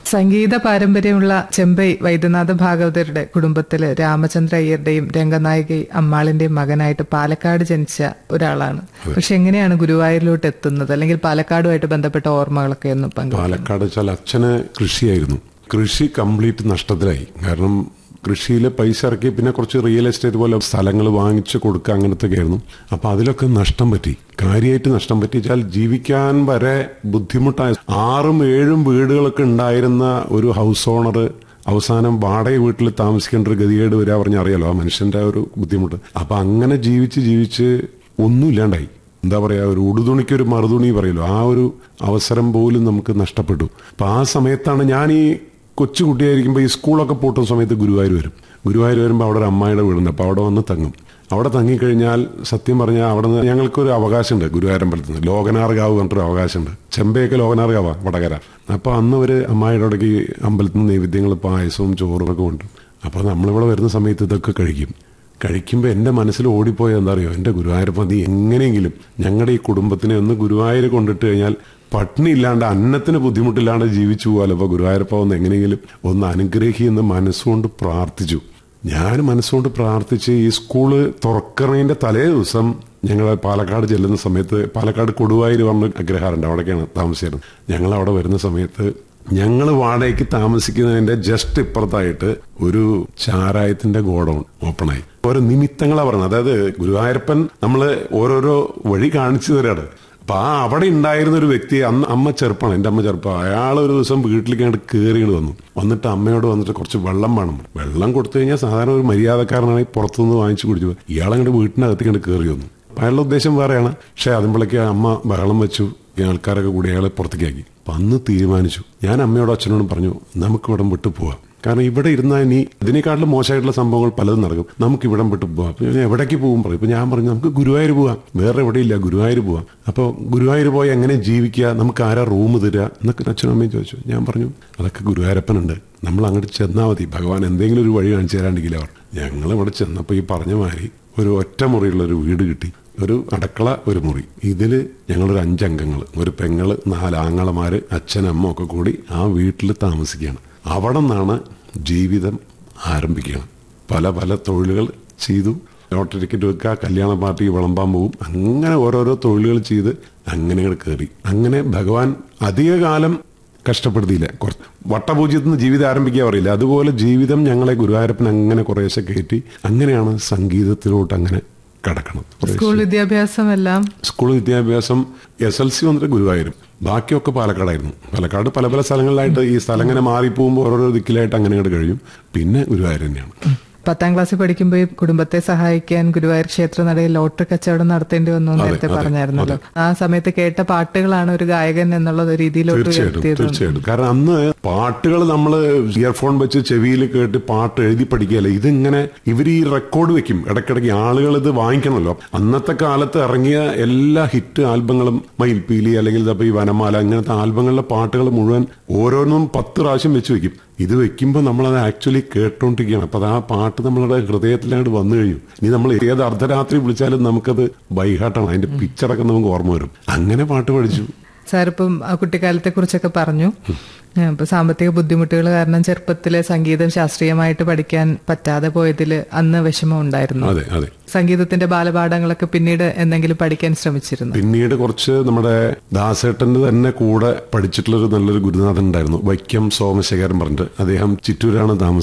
സംഗീത പാരമ്പര്യമുള്ള ചെമ്പൈ വൈദ്യനാഥ ഭാഗവതരുടെ കുടുംബത്തില് രാമചന്ദ്ര അയ്യരുടെയും രംഗനായിക അമ്മാളിന്റെയും മകനായിട്ട് പാലക്കാട് ജനിച്ച ഒരാളാണ്. പക്ഷെ എങ്ങനെയാണ് ഗുരുവായൂരിലോട്ട് എത്തുന്നത്, അല്ലെങ്കിൽ പാലക്കാടുമായിട്ട് ബന്ധപ്പെട്ട ഓർമ്മകളൊക്കെ ഒന്ന് പങ്കു? പാലക്കാട് വെച്ചാൽ അച്ഛന് കൃഷിയായിരുന്നു. കൃഷി കംപ്ലീറ്റ് നഷ്ടത്തിലായി. കാരണം കൃഷിയിലെ പൈസ ഇറക്കി പിന്നെ കുറച്ച് റിയൽ എസ്റ്റേറ്റ് പോലെ സ്ഥലങ്ങൾ വാങ്ങിച്ചു കൊടുക്കുക, അങ്ങനത്തെ ആയിരുന്നു. അപ്പൊ അതിലൊക്കെ നഷ്ടം പറ്റി, കാര്യമായിട്ട് നഷ്ടം പറ്റിച്ചാൽ ജീവിക്കാൻ വരെ ബുദ്ധിമുട്ടായ 6-7 വീടുകളൊക്കെ ഉണ്ടായിരുന്ന ഒരു ഹൗസ് ഓണർ അവസാനം വാടക വീട്ടിൽ താമസിക്കേണ്ട ഒരു ഗതികേട് വരിക പറഞ്ഞറിയാലോ ആ മനുഷ്യന്റെ ഒരു ബുദ്ധിമുട്ട്. അപ്പൊ അങ്ങനെ ജീവിച്ച് ഒന്നും ഇല്ലാണ്ടായി. എന്താ പറയാ, ഒരു ഉടുതുണിക്ക് ഒരു മറുതുണി പറയല്ലോ, ആ ഒരു അവസരം പോലും നമുക്ക് നഷ്ടപ്പെട്ടു. അപ്പൊ ആ സമയത്താണ് ഞാൻ ഈ കൊച്ചുകുട്ടിയായിരിക്കുമ്പോൾ ഈ സ്കൂളൊക്കെ പൂട്ടുന്ന സമയത്ത് ഗുരുവായൂർ വരുമ്പോൾ അവിടെ ഒരു അമ്മായിയുടെ വീടുണ്ട്. അപ്പോൾ അവിടെ വന്ന് തങ്ങും. അവിടെ തങ്ങിക്കഴിഞ്ഞാൽ സത്യം പറഞ്ഞാൽ അവിടെ നിന്ന് ഞങ്ങൾക്കൊരു അവകാശമുണ്ട് ഗുരുവായൂരമ്പലത്തിൽ നിന്ന്. ലോകനാർഗാവ് പറഞ്ഞിട്ടൊരു അവകാശമുണ്ട്. ചെമ്പയൊക്കെ ലോകനാർഗാവാ വടകര. അപ്പോൾ അന്ന് ഒരു അമ്മായിയുടെ ഇടയ്ക്ക് അമ്പലത്തിൽ നിന്ന് നൈവേദ്യങ്ങൾ പായസവും ചോറും ഒക്കെ ഉണ്ട്. അപ്പോൾ നമ്മളിവിടെ വരുന്ന സമയത്ത് ഇതൊക്കെ കഴിക്കുമ്പോൾ എൻ്റെ മനസ്സിൽ ഓടിപ്പോയ എന്താ അറിയോ, എൻ്റെ ഗുരുവായൂരപ്പ നീ എങ്ങനെയെങ്കിലും ഞങ്ങളുടെ ഈ കുടുംബത്തിനെ ഒന്ന് ഗുരുവായൂർ കൊണ്ടിട്ട് കഴിഞ്ഞാൽ പട്ടിണി ഇല്ലാണ്ട് അന്നത്തിന് ബുദ്ധിമുട്ടില്ലാണ്ട് ജീവിച്ചു പോകാലോ. അപ്പോൾ ഗുരുവായൂരപ്പ ഒന്ന് എങ്ങനെയെങ്കിലും ഒന്ന് അനുഗ്രഹിക്കുന്ന മനസ്സുകൊണ്ട് പ്രാർത്ഥിച്ചു. ഞാൻ മനസ്സുകൊണ്ട് പ്രാർത്ഥിച്ച് ഈ സ്കൂള് തുറക്കണതിന്റെ തലേ ദിവസം ഞങ്ങൾ പാലക്കാട് ചെല്ലുന്ന സമയത്ത്, പാലക്കാട് കൊടുവായൂർ പറഞ്ഞ അഗ്രഹാരമുണ്ട്, അവിടേക്കാണ് താമസിച്ചിരുന്നത്. ഞങ്ങൾ അവിടെ വരുന്ന സമയത്ത് ഞങ്ങൾ വാടകയ്ക്ക് താമസിക്കുന്നതിന്റെ ജസ്റ്റ് ഇപ്പുറത്തായിട്ട് ഒരു ചാരായത്തിന്റെ ഗോഡൌൺ ഓപ്പണായി. ഓരോ നിമിത്തങ്ങളാ പറയുന്നത്. അതായത് ഗുരുവായൂരപ്പൻ നമ്മള് ഓരോരോ വഴി കാണിച്ചു തരാണ്. അപ്പൊ അവിടെ ഉണ്ടായിരുന്ന ഒരു വ്യക്തി, അന്ന് അമ്മ ചെറുപ്പമാണ്, എൻ്റെ അമ്മ ചെറുപ്പം. അയാൾ ഒരു ദിവസം വീട്ടിലേക്ക് അങ്ങോട്ട് കയറിയിട്ട് വന്നിട്ട് അമ്മയോട് വന്നിട്ട് കുറച്ച് വെള്ളം വേണം. വെള്ളം കൊടുത്തു കഴിഞ്ഞാൽ സാധാരണ ഒരു മര്യാദക്കാരനാണെങ്കിൽ പുറത്തുനിന്ന് വാങ്ങിച്ചു കുടിച്ചു. ഇയാളങ്ങോട്ട് വീട്ടിനകത്തേക്ക് അങ്ങോട്ട് കയറി വന്നു. അയാളുടെ ഉദ്ദേശം വേറെയാണ്. പക്ഷെ അതുമ്പോഴേക്ക് അമ്മ ബഹളം വെച്ചു. ഈ ആൾക്കാരൊക്കെ കൂടി അയാളെ പുറത്തേക്കാക്കി. അപ്പൊ അന്ന് തീരുമാനിച്ചു, ഞാൻ അമ്മയോടും അച്ഛനോടും പറഞ്ഞു, നമുക്ക് ഇവിടം വിട്ടു പോവാം. കാരണം ഇവിടെ ഇരുന്നാൽ ഇനി ഇതിനേക്കാട്ടിലും മോശമായിട്ടുള്ള സംഭവങ്ങൾ പലതും നടക്കും, നമുക്ക് ഇവിടം വിട്ടു പോവാം. അപ്പൊ ഞാൻ എവിടേക്ക് പോകും പറയും. ഇപ്പൊ ഞാൻ പറഞ്ഞു, നമുക്ക് ഗുരുവായൂർ പോവാം, വേറെ എവിടെയില്ല, ഗുരുവായൂർ പോവാം. അപ്പോൾ ഗുരുവായൂർ പോയി എങ്ങനെ ജീവിക്കുക, നമുക്ക് ആരാ റൂം തരിക എന്നൊക്കെ അച്ഛനും അമ്മയും ചോദിച്ചു. ഞാൻ പറഞ്ഞു, അതൊക്കെ ഗുരുവായൂരപ്പനുണ്ട്, നമ്മൾ അങ്ങോട്ട് ചെന്നാൽ മതി, ഭഗവാൻ എന്തെങ്കിലും ഒരു വഴി കാണിച്ചു തരാണ്ടെങ്കിൽ. അവർ ഞങ്ങൾ ഇവിടെ ചെന്നപ്പോൾ ഈ പറഞ്ഞ മാതിരി ഒരു ഒറ്റ മുറിയുള്ള ഒരു വീട് കിട്ടി. ഒരു അടുക്കള, ഒരു മുറി. ഇതില് ഞങ്ങളൊരു 5 അംഗങ്ങൾ, ഒരു പെങ്ങള്, 4 ആങ്ങളമാര്, അച്ഛനമ്മ ഒക്കെ കൂടി ആ വീട്ടിൽ താമസിക്കുകയാണ്. അവിടെ നിന്നാണ് ജീവിതം ആരംഭിക്കുകയാണ്. പല തൊഴിലുകൾ ചെയ്തു. ലോട്ടറി ടിക്കറ്റ് വെക്കുക, കല്യാണ പാർട്ടിക്ക് വിളമ്പാൻ പോകും, അങ്ങനെ ഓരോരോ തൊഴിലുകൾ ചെയ്ത് അങ്ങനെ കയറി. അങ്ങനെ ഭഗവാൻ അധികകാലം കഷ്ടപ്പെടുത്തിയില്ല. വട്ടപൂജ്യത്തിൽ നിന്ന് ജീവിതം ആരംഭിക്കാൻ പറയില്ല, അതുപോലെ ജീവിതം ഞങ്ങളെ ഗുരുവായൂരപ്പൻ അങ്ങനെ കുറേശ്ശെ കയറ്റി. അങ്ങനെയാണ് സംഗീതത്തിലോട്ട് അങ്ങനെ കടക്കണം. സ്കൂൾ വിദ്യാഭ്യാസം SLC വന്നിട്ട് ഗുരുവായൂരും, ബാക്കിയൊക്കെ പാലക്കാടായിരുന്നു. പാലക്കാട് പല സ്ഥലങ്ങളിലായിട്ട് ഈ സ്ഥലം ഇങ്ങനെ മാറിപ്പോകുമ്പോൾ ഓരോരോ ദിക്കിലായിട്ട് അങ്ങനെ കഴിയും. പിന്നെ ഗുരുവായൂർ തന്നെയാണ്. 10ാം ക്ലാസ്സിൽ പഠിക്കുമ്പോൾ കുടുംബത്തെ സഹായിക്കാൻ ഗുരുവായൂർ ക്ഷേത്രനടയിൽ ലോട്ടറി കച്ചവടം നടത്തേണ്ടി വന്നു നേരത്തെ പറഞ്ഞായിരുന്നല്ലോ. ആ സമയത്ത് കേട്ട പാട്ടുകളാണ് ഒരു ഗായകൻ എന്നുള്ള രീതിയിലോട്ട് തീർച്ചയായിട്ടും. കാരണം അന്ന് പാട്ടുകൾ നമ്മൾ ഇയർഫോൺ വെച്ച് ചെവിയിൽ കേട്ട് പാട്ട് എഴുതി പഠിക്കുകയല്ല. ഇതിങ്ങനെ ഇവർ ഈ റെക്കോർഡ് വെക്കും ഇടയ്ക്കിടയ്ക്ക്, ആളുകൾ ഇത് വാങ്ങിക്കണമല്ലോ. അന്നത്തെ കാലത്ത് ഇറങ്ങിയ എല്ലാ ഹിറ്റ് ആൽബങ്ങളും, മയിൽപീലി അല്ലെങ്കിൽ ഈ വനമാല, ഇങ്ങനത്തെ ആൽബങ്ങളിലെ പാട്ടുകൾ മുഴുവൻ ഓരോന്നും 10 പ്രാവശ്യം വെച്ച് വെക്കും. ഇത് വെക്കുമ്പോൾ നമ്മളത് ആക്ച്വലി കേട്ടോണ്ടിരിക്കുകയാണ്. അപ്പൊ അത് ആ പാട്ട് നമ്മളുടെ ഹൃദയത്തിലായിട്ട് വന്നു കഴിയും. ഇനി നമ്മൾ ഏത് അർദ്ധരാത്രി വിളിച്ചാലും നമുക്കത് ബൈഹാർട്ടാണ്, അതിന്റെ പിക്ചറൊക്കെ നമുക്ക് ഓർമ്മ വരും. അങ്ങനെ പാട്ട് പഠിച്ചു. സാറിപ്പം കുട്ടിക്കാലത്തെ കുറിച്ചൊക്കെ പറഞ്ഞു. ഇപ്പൊ സാമ്പത്തിക ബുദ്ധിമുട്ടുകൾ കാരണം ചെറുപ്പത്തിലെ സംഗീതം ശാസ്ത്രീയമായിട്ട് പഠിക്കാൻ പറ്റാതെ പോയതിൽ അന്ന് വിഷമം ഉണ്ടായിരുന്നു. അതെ. സംഗീതത്തിന്റെ ബാലപാഠങ്ങളൊക്കെ പിന്നീട് എന്തെങ്കിലും പഠിക്കാൻ ശ്രമിച്ചിരുന്നു? പിന്നീട് കുറച്ച് നമ്മുടെ ദാസേട്ടന്റെ തന്നെ കൂടെ പഠിച്ചിട്ടുള്ളൊരു നല്ലൊരു ഗുരുനാഥൻ ഉണ്ടായിരുന്നു, വൈക്കം സോമശേഖരൻ പറഞ്ഞിട്ട്. അദ്ദേഹം ചിറ്റൂരാണ് താമസം.